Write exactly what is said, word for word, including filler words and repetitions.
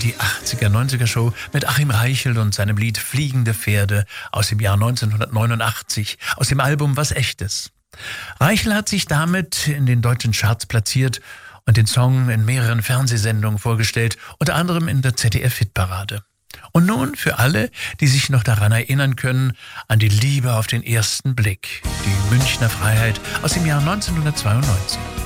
die achtziger neunziger Show mit Achim Reichel und seinem Lied Fliegende Pferde aus dem Jahr neunzehnhundertneunundachtzig, aus dem Album Was Echtes. Reichel hat sich damit in den deutschen Charts platziert und den Song in mehreren Fernsehsendungen vorgestellt, unter anderem in der Z D F-Hitparade. Und nun für alle, die sich noch daran erinnern können, an die Liebe auf den ersten Blick, die Münchner Freiheit aus dem Jahr neunzehnhundertzweiundneunzig.